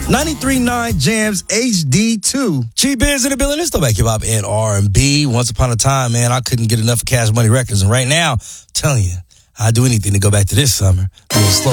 93.9 Jams HD2. G-Biz in the building. It's Throwback Hip Hop and R&B. Once upon a time, man, I couldn't get enough of Cash Money Records. And right now, I'm telling you, I'd do anything to go back to this summer. A little slow